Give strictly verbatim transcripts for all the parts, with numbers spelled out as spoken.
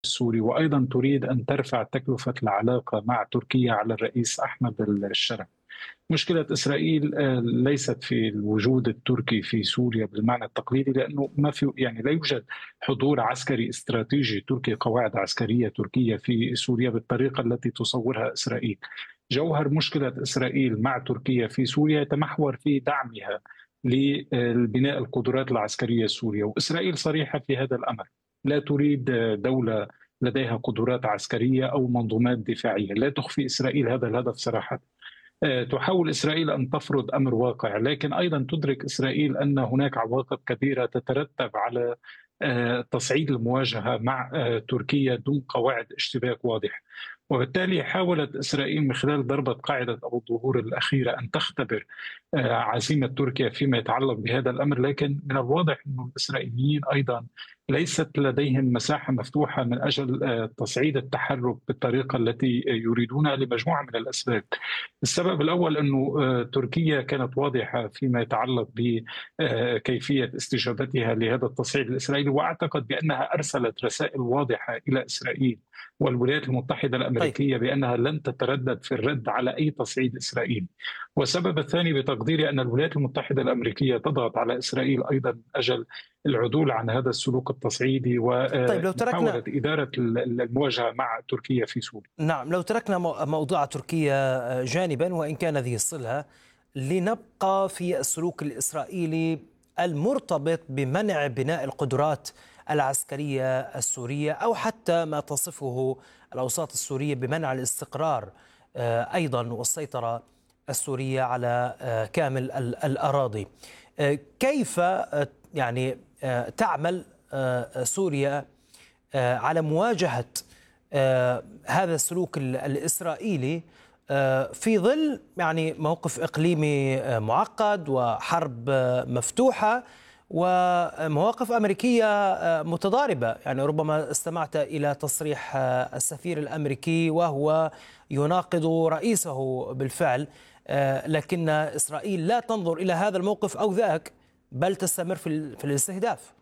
السوري، وأيضا تريد أن ترفع تكلفة العلاقة مع تركيا على الرئيس أحمد الشرع. مشكلة إسرائيل آه، ليست في الوجود التركي في سوريا بالمعنى التقليدي، لأنه ما في يعني لا يوجد حضور عسكري استراتيجي تركي، قواعد عسكرية تركية في سوريا بالطريقة التي تصورها إسرائيل. جوهر مشكلة إسرائيل مع تركيا في سوريا يتمحور في دعمها لبناء القدرات العسكرية السورية، وإسرائيل صريحة في هذا الأمر. لا تريد دولة لديها قدرات عسكرية أو منظومات دفاعية، لا تخفي إسرائيل هذا الهدف صراحة. آه، تحاول إسرائيل أن تفرض أمر واقع، لكن أيضا تدرك إسرائيل أن هناك عواقب كبيرة تترتب على آه، تصعيد المواجهة مع آه، تركيا دون قواعد اشتباك واضحة. وبالتالي حاولت إسرائيل من خلال ضربة قاعدة أبو الظهور الأخيرة أن تختبر آه، عزيمة تركيا فيما يتعلق بهذا الأمر، لكن من الواضح أن الإسرائيليين أيضا ليست لديهم مساحة مفتوحة من أجل آه، تصعيد التحرك بالطريقة التي يريدونها لمجموعة من الأسباب. السبب الأول أنه آه، تركيا كانت واضحة فيما يتعلق بكيفية استجابتها لهذا التصعيد الإسرائيلي، وأعتقد بأنها أرسلت رسائل واضحة إلى إسرائيل والولايات المتحدة طيب. الأمريكية بأنها لن تتردد في الرد على أي تصعيد إسرائيلي. والسبب الثاني بتقديري أن الولايات المتحدة الأمريكية تضغط على إسرائيل أيضا من أجل العدول عن هذا السلوك التصعيدي طيب لو ومحاولة تركنا إدارة المواجهة مع تركيا في سوريا. نعم، لو تركنا مو- موضوع تركيا جانبا، وإن كان ذي الصلة، لنبقى في السلوك الإسرائيلي المرتبط بمنع بناء القدرات العسكرية السورية، أو حتى ما تصفه الأوساط السورية بمنع الاستقرار آه، أيضا والسيطرة السورية على آه، كامل ال- الأراضي. آه، كيف آه، يعني آه، تعمل آه، سوريا آه، على مواجهة آه، هذا السلوك ال- الإسرائيلي آه، في ظل يعني موقف إقليمي آه، معقد وحرب آه، مفتوحة ومواقف أمريكية آه، متضاربة؟ يعني ربما استمعت إلى تصريح آه، السفير الأمريكي وهو يناقض رئيسه بالفعل، آه، لكن إسرائيل لا تنظر إلى هذا الموقف أو ذاك، بل تستمر في ال- في الاستهداف.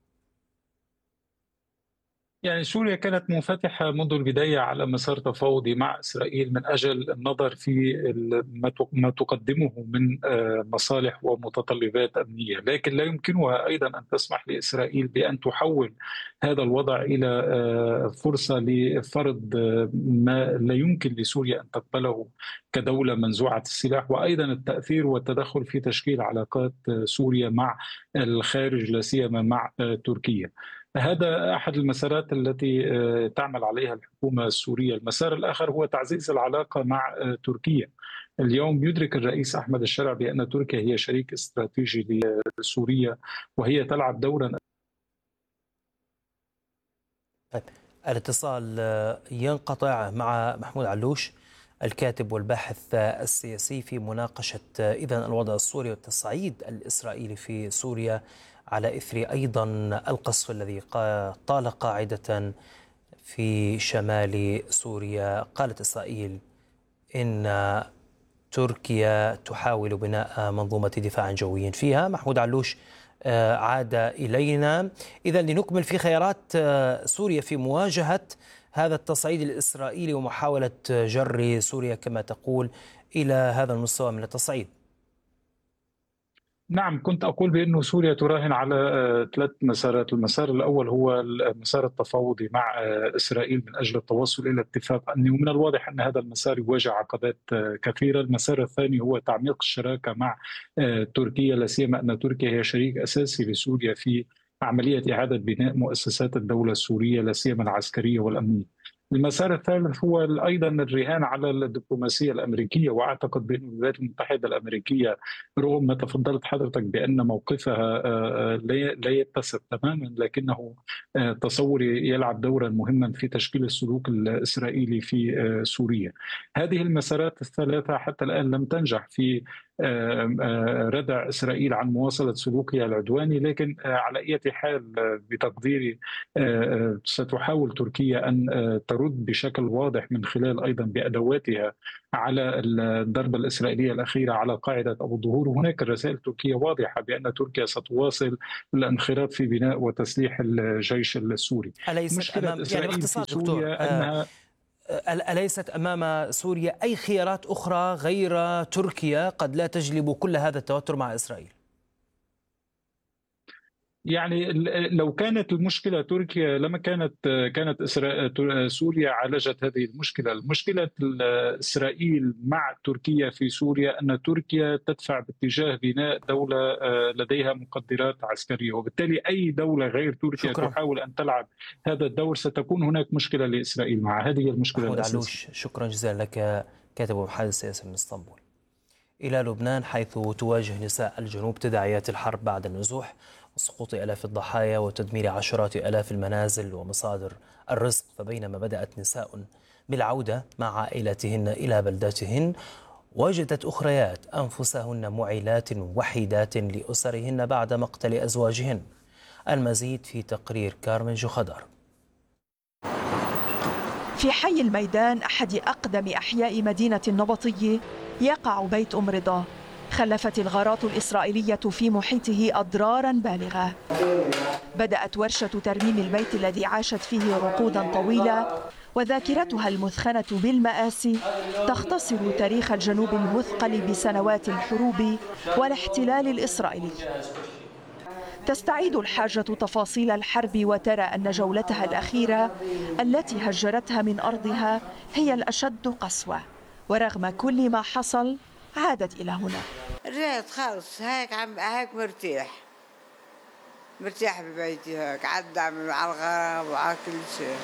يعني سوريا كانت منفتحة منذ البداية على مسار تفاوضي مع إسرائيل من أجل النظر في ال- ما ت- ما تقدمه من آه، مصالح ومتطلبات أمنية، لكن لا يمكنها أيضا أن تسمح لإسرائيل بأن تحول هذا الوضع إلى آه، فرصة لفرض آه، ما لا يمكن لسوريا أن تقبله كدولة منزوعة السلاح، وأيضا التأثير والتدخل في تشكيل علاقات آه، سوريا مع الخارج، لا سيما مع آه، تركيا. هذا أحد المسارات التي آه، تعمل عليها الحكومة السورية. المسار الآخر هو تعزيز العلاقة مع آه، تركيا. اليوم يدرك الرئيس أحمد الشرع بأن تركيا هي شريك استراتيجي لسوريا، وهي تلعب دورا. طيب، الاتصال آه، ينقطع مع محمود علوش، الكاتب والباحث آه، السياسي، في مناقشة آه، إذن الوضع السوري والتصعيد الإسرائيلي في سوريا على إثر أيضا القصف الذي قا- طال قاعدة في شمال سوريا. قالت إسرائيل إن تركيا تحاول بناء منظومة دفاع جوي فيها. محمود علوش آه، عاد إلينا. إذا لنكمل في خيارات آه، سوريا في مواجهة هذا التصعيد الإسرائيلي ومحاولة جر سوريا كما تقول إلى هذا المستوى من التصعيد. نعم، كنت أقول بأن سوريا تراهن على آه، ثلاث مسارات. المسار الأول هو المسار التفاوضي مع آه، إسرائيل من أجل التوصل إلى اتفاق أمني، ومن الواضح أن هذا المسار يواجه عقبات آه، كثيرة. المسار الثاني هو تعميق الشراكة مع آه، تركيا، لا سيما أن تركيا هي شريك أساسي لسوريا في عملية إعادة بناء مؤسسات الدولة السورية، لا سيما العسكرية والأمنية. المسار الثالث هو أيضا الرهان على الدبلوماسية الأمريكية، وأعتقد بأن الولايات المتحدة الأمريكية رغم ما تفضلت حضرتك بأن موقفها آه، آه، لا لا يتسق تماما، لكنه آه، تصوري يلعب دورا مهما في تشكيل السلوك الإسرائيلي في آه، سوريا. هذه المسارات الثلاثة حتى الآن لم تنجح في ردع إسرائيل عن مواصلة سلوكها العدواني، لكن على أي حال بتقديري ستحاول تركيا أن ترد بشكل واضح من خلال أيضا بأدواتها على الضربة الإسرائيلية الأخيرة على قاعدة أبو الظهور. هناك رسائل تركية واضحة بأن تركيا ستواصل الانخراط في بناء وتسليح الجيش السوري. أليست أمام يعني باختصار دكتور أنها أليست أمام سوريا أي خيارات أخرى غير تركيا قد لا تجلب كل هذا التوتر مع إسرائيل؟ يعني لو كانت المشكلة تركيا لما كانت كانت سوريا عالجت هذه المشكلة. المشكلة إسرائيل مع تركيا في سوريا أن تركيا تدفع باتجاه بناء دولة لديها مقدرات عسكرية، وبالتالي أي دولة غير تركيا شكرا. تحاول أن تلعب هذا الدور ستكون هناك مشكلة لإسرائيل مع هذه المشكلة محمود علوش، شكرا جزيلا لك، كاتب ومحلل سياسي من اسطنبول. إلى لبنان، حيث تواجه نساء الجنوب تداعيات الحرب بعد النزوح وسقوط آلاف الضحايا وتدمير عشرات آلاف المنازل ومصادر الرزق. فبينما بدأت نساء بالعودة مع عائلاتهن إلى بلداتهن، وجدت أخريات أنفسهن معيلات وحيدات لأسرهن بعد مقتل أزواجهن. المزيد في تقرير كارمن جوخدار. في حي الميدان، أحد أقدم أحياء مدينة النبطية، يقع بيت أم رضا. خلفت الغارات الإسرائيلية في محيطه أضرارا بالغة. بدأت ورشة ترميم البيت الذي عاشت فيه عقودا طويلة، وذاكرتها المثخنة بالمآسي تختصر تاريخ الجنوب المثقل بسنوات الحروب والاحتلال الإسرائيلي. تستعيد الحاجة تفاصيل الحرب وترى أن جولتها الأخيرة التي هجرتها من أرضها هي الأشد قسوة، ورغم كل ما حصل عادت إلى هنا. رجعت خلص هيك عم هيك مرتاح مرتاح ببيتي، هيك عدى على الغرام وعلى كل شيء.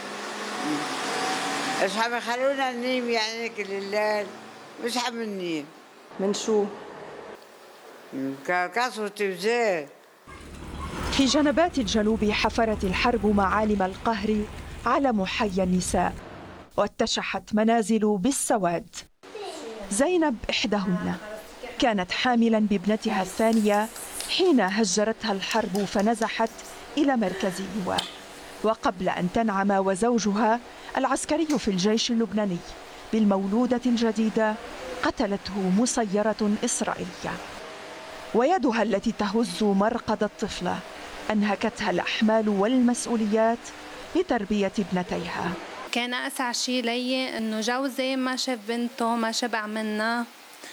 ايش عم يخلونا ننيم يعني كل الليل؟ مش عم ننيم. من شو؟ من كسرة وزيت. في جنبات الجنوب حفرت الحرب معالم القهر على محيا النساء، واتشحت منازل بالسواد. زينب إحداهن كانت حاملا بابنتها الثانية حين هجرتها الحرب فنزحت إلى مركز لواء، وقبل أن تنعم وزوجها العسكري في الجيش اللبناني بالمولودة الجديدة قتلته مسيرة إسرائيلية، ويدها التي تهز مرقد الطفلة أنهكتها الأحمال والمسؤوليات لتربية ابنتيها. كان أسعى شيء لي إنه جوزي ما شاف بنته، ما شبع منها.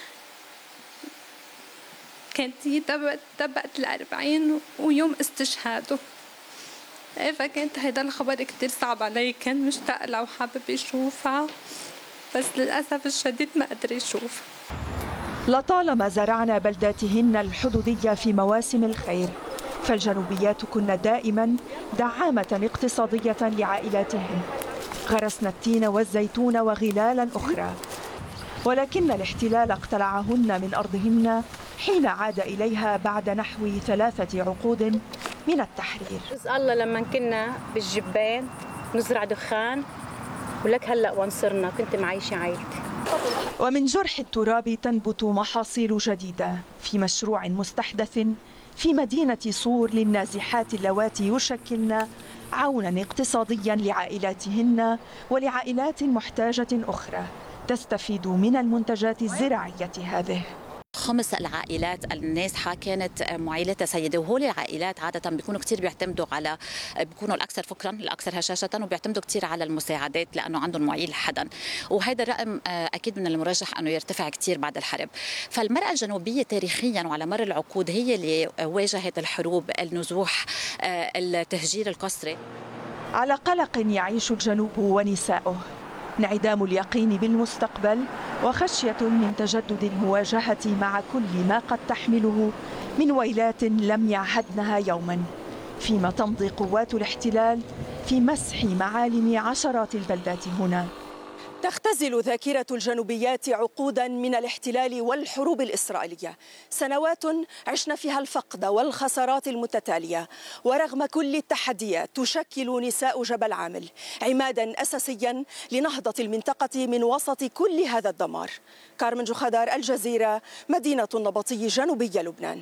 كانت هي تبقت الأربعين ويوم استشهاده، فكانت هيدا الخبر كتير صعب علي، كان مشتاق لها وحابب يشوفها، بس للأسف الشديد ما قدر يشوف. لطالما زرعنا بلداتهن الحدودية في مواسم الخير، فالجنوبيات كن دائما دعامة اقتصادية لعائلاتهن. غرسنا التين والزيتون وغلالا أخرى، ولكن الاحتلال اقتلعهن من أرضهن حين عاد إليها بعد نحو ثلاثة عقود من التحرير. الله لما كنا بالجبان نزرع دخان، ولك هلأ وانصرنا كنت معيشة عائلتي. ومن جرح التراب تنبت محاصيل جديدة في مشروع مستحدث في مدينة صور للنازحات اللواتي يشكلن عونا اقتصاديا لعائلاتهن ولعائلات محتاجة أخرى تستفيد من المنتجات الزراعية هذه. خمس العائلات النازحة كانت معيلتها سيدة، وهول العائلات عادة بيكونوا كتير بيعتمدوا على بيكونوا الأكثر فقرا الأكثر هشاشة، وبيعتمدوا كتير على المساعدات لأنه عندهم معيل حدا، وهذا الرقم أكيد من المرجح أنه يرتفع كتير بعد الحرب. فالمرأة الجنوبية تاريخيا وعلى مر العقود هي اللي واجهت الحروب، النزوح، التهجير القسري. على قلق يعيش الجنوب ونساؤه، انعدام اليقين بالمستقبل وخشية من تجدد المواجهة مع كل ما قد تحمله من ويلات لم يعهدنها يوما، فيما تمضي قوات الاحتلال في مسح معالم عشرات البلدات هنا. تختزل ذاكرة الجنوبيات عقودا من الاحتلال والحروب الإسرائيلية، سنوات عشنا فيها الفقد والخسارات المتتالية، ورغم كل التحديات تشكل نساء جبل عامل عمادا أساسيا لنهضة المنطقة من وسط كل هذا الدمار. كارمن جوخدار، الجزيرة، مدينة النبطي، جنوبي لبنان.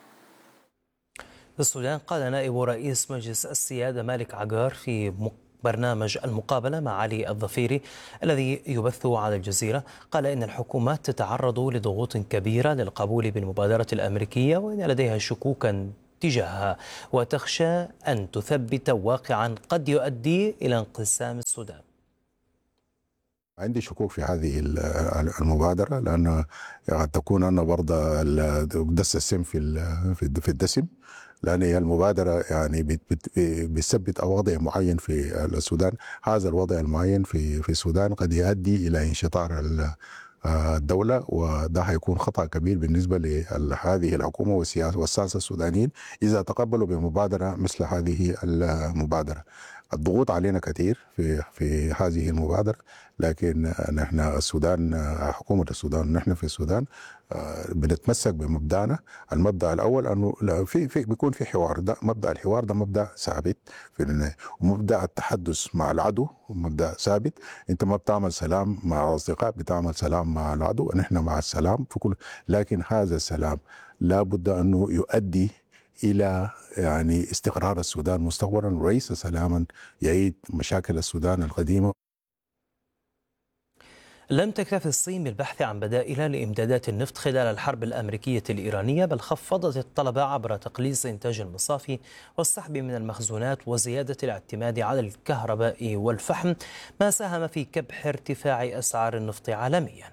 في السودان قال نائب رئيس مجلس السيادة مالك عقار في برنامج المقابلة مع علي الظفيري الذي يبث على الجزيرة، قال إن الحكومات تتعرض لضغوط كبيرة للقبول بالمبادرة الأمريكية، وإن لديها شكوكا تجاهها وتخشى أن تثبت واقعا قد يؤدي إلى انقسام السودان. عندي شكوك في هذه المبادرة، لأن قد تكون أنا برضه دس السم في في الدسم، لأن هي المبادرة يعني بتثبت وضع معين في السودان. هذا الوضع المعين في في السودان قد يؤدي إلى انشطار الدولة، وده هيكون خطأ كبير بالنسبة لهذه الحكومة والسياسة والساسة السودانيين إذا تقبلوا بمبادرة مثل هذه المبادرة. الضغوط علينا كثير في في هذه المبادرة، لكن نحن السودان، حكومة السودان، نحن في السودان بنتمسك بمبدأنا. المبدأ الأول أنه في في بيكون في حوار، ده مبدأ الحوار، ده مبدأ ثابت في النهاية. ومبدأ التحدث مع العدو مبدأ ثابت. أنت ما بتعمل سلام مع الأصدقاء، بتعمل سلام مع العدو. نحن مع السلام في كل، لكن هذا السلام لا بد أنه يؤدي إلى يعني استقرار السودان مستقبلا، وليس سلاما يعيد مشاكل السودان القديمة. لم تكتف الصين بالبحث عن بدائل لإمدادات النفط خلال الحرب الأمريكية الإيرانية، بل خفضت الطلب عبر تقليص إنتاج المصافي والسحب من المخزونات وزيادة الاعتماد على الكهرباء والفحم، ما ساهم في كبح ارتفاع أسعار النفط عالميا.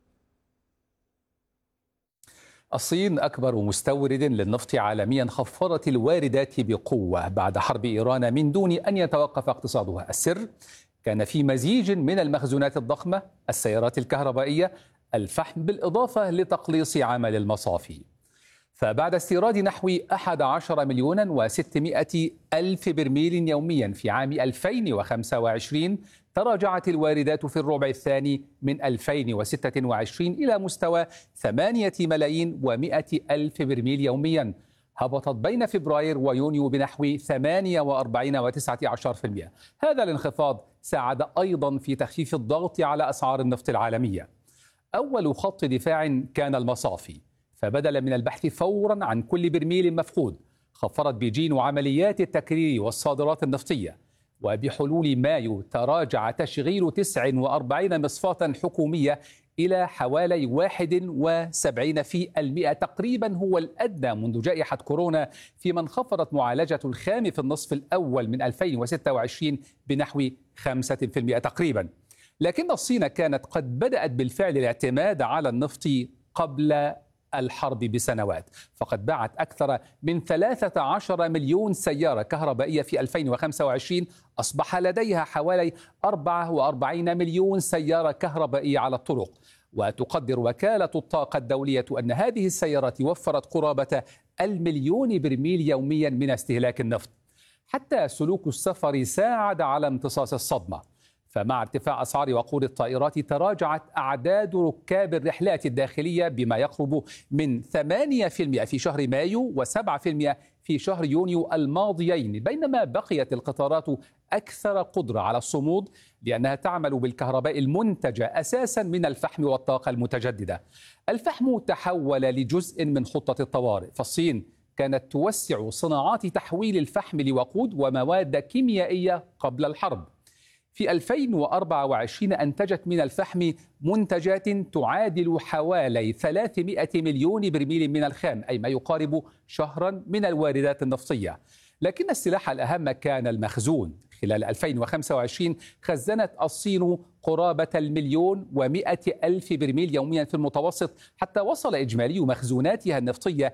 الصين أكبر مستورد للنفط عالميا خفضت الواردات بقوة بعد حرب إيران من دون أن يتوقف اقتصادها. السر كان في مزيج من المخزونات الضخمة، السيارات الكهربائية، الفحم، بالإضافة لتقليص عمل المصافي. فبعد استيراد نحو أحد عشر مليون وستمائة ألف برميل يوميا في عام ألفين وخمسة وعشرين، تراجعت الواردات في الربع الثاني من ألفين وستة وعشرين إلى مستوى ثمانية ملايين ومائة ألف برميل يوميا، هبطت بين فبراير ويونيو بنحو ثمانية وأربعين وتسعة عشر بالمئة. هذا الانخفاض ساعد أيضا في تخفيف الضغط على أسعار النفط العالمية. أول خط دفاع كان المصافي، فبدلا من البحث فورا عن كل برميل مفقود، خفضت بيجين عمليات التكرير والصادرات النفطية، وبحلول مايو تراجع تشغيل تسعة وأربعين مصفاة حكومية إلى حوالي واحد وسبعين في المئة تقريبا، هو الأدنى منذ جائحة كورونا، فيما انخفضت معالجة الخام في النصف الأول من ألفين وستة وعشرين بنحو خمسة بالمئة تقريبا. لكن الصين كانت قد بدأت بالفعل الاعتماد على النفط قبل الحرب بسنوات، فقد باعت أكثر من ثلاثة عشر مليون سيارة كهربائية في ألفين وخمسة وعشرين، أصبح لديها حوالي أربعة وأربعين مليون سيارة كهربائية على الطرق. وتقدر وكالة الطاقة الدولية أن هذه السيارات وفرت قرابة المليون برميل يوميا من استهلاك النفط. حتى سلوك السفر ساعد على امتصاص الصدمة، فمع ارتفاع أسعار وقود الطائرات تراجعت أعداد ركاب الرحلات الداخلية بما يقرب من ثمانية بالمئة في شهر مايو وسبعة بالمئة في شهر يونيو الماضيين، بينما بقيت القطارات أكثر قدرة على الصمود لأنها تعمل بالكهرباء المنتجة أساسا من الفحم والطاقة المتجددة. الفحم تحول لجزء من خطة الطوارئ، فالصين كانت توسع صناعات تحويل الفحم لوقود ومواد كيميائية قبل الحرب. في ألفين وأربعة وعشرين أنتجت من الفحم منتجات تعادل حوالي ثلاثمائة مليون برميل من الخام، أي ما يقارب شهرا من الواردات النفطية. لكن السلاح الأهم كان المخزون. خلال ألفين وخمسة وعشرين خزنت الصين قرابة المليون ومائة ألف برميل يوميا في المتوسط، حتى وصل إجمالي مخزوناتها النفطية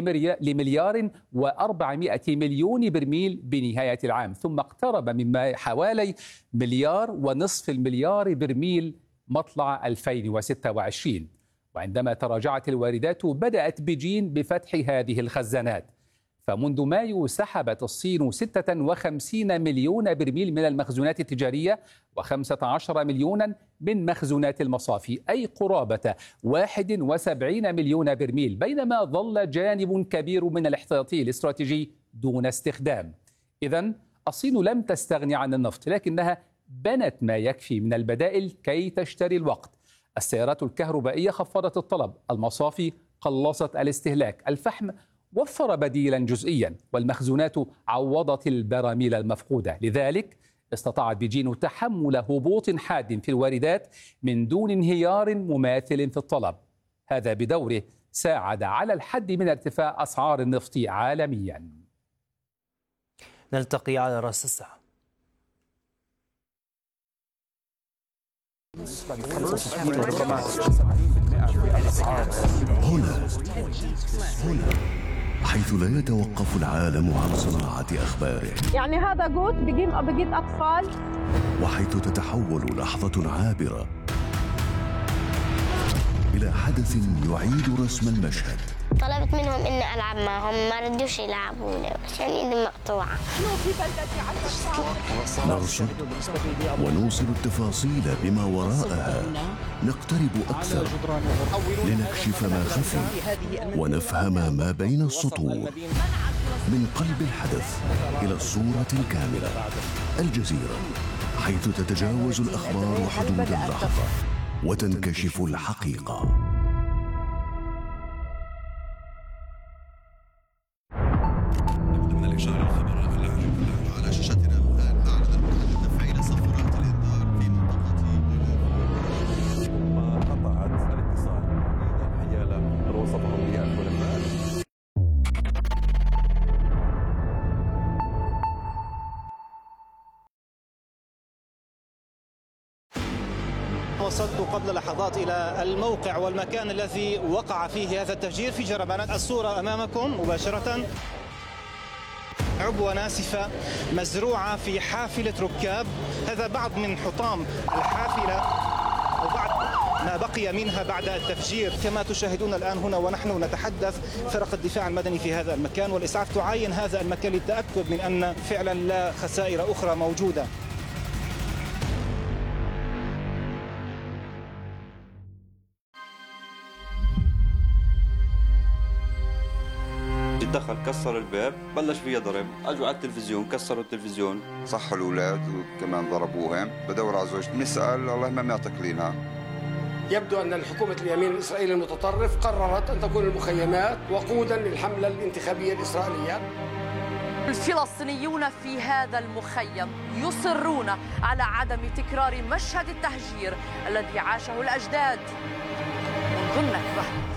لمليار وأربعمائة مليون برميل بنهاية العام، ثم اقترب مما حوالي مليار ونصف المليار برميل مطلع ألفين وستة وعشرين. وعندما تراجعت الواردات بدأت بيجين بفتح هذه الخزانات، فمنذ مايو سحبت الصين ستة وخمسين مليون برميل من المخزونات التجارية وخمسة عشر مليونا من مخزونات المصافي، أي قرابة واحد وسبعين مليون برميل، بينما ظل جانب كبير من الاحتياطي الاستراتيجي دون استخدام. إذن الصين لم تستغني عن النفط، لكنها بنت ما يكفي من البدائل كي تشتري الوقت. السيارات الكهربائية خفضت الطلب، المصافي قلصت الاستهلاك، الفحم وفر بديلا جزئيا، والمخزونات عوضت البراميل المفقودة. لذلك استطاعت بيجين تحمل هبوط حاد في الواردات من دون انهيار مماثل في الطلب. هذا بدوره ساعد على الحد من ارتفاع أسعار النفط عالميا. نلتقي على رأس الساعة. هنا هنا حيث لا يتوقف العالم عن صناعة أخباره، يعني هذا جوت بجيب بجيب أطفال، وحيث تتحول لحظة عابرة إلى حدث يعيد رسم المشهد. طلبت منهم إني ألعب معهم، ما ردوش يلعبوني عشان إيدي مقطوعة. نرصد ونوصل التفاصيل بما وراءها، نقترب أكثر لنكشف ما خفي ونفهم ما بين السطور. من قلب الحدث إلى الصورة الكاملة، الجزيرة، حيث تتجاوز الأخبار حدود اللحظة وتنكشف الحقيقة. من إشعار الخبر على شاشتنا الآن، أعلن المحلل تفعيل صفارات الإنذار في منطقة ما قطعت الاتصال حيال وصفهم بالخلفاء. وصلت قبل لحظات إلى الموقع والمكان الذي وقع فيه هذا التفجير في جربانات. الصورة أمامكم مباشرة، عبوة ناسفة مزروعة في حافلة ركاب. هذا بعض من حطام الحافلة وبعض ما بقي منها بعد التفجير. كما تشاهدون الآن هنا ونحن نتحدث، فرق الدفاع المدني في هذا المكان والإسعاف تعاين هذا المكان للتأكد من أن فعلا لا خسائر أخرى موجودة. دخل كسر الباب، بلش فيها ضرب، اجوا على التلفزيون كسروا التلفزيون، صحوا الاولاد وكمان ضربوهم. بدور على زوجتي، بنسال والله ما معطيك لينا. يبدو ان حكومه اليمين الاسرائيلي المتطرف قررت ان تكون المخيمات وقودا للحمله الانتخابيه الاسرائيليه. الفلسطينيون في هذا المخيم يصرون على عدم تكرار مشهد التهجير الذي عاشه الاجداد منذ النكبه.